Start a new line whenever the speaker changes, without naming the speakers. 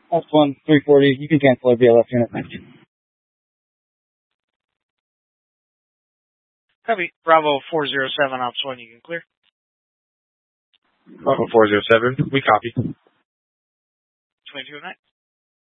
Ops 1, 340. You can cancel our BLF unit. Thank you.
Copy. Bravo 407, Ops 1, you can clear.
Bravo 407, we copy.
2209.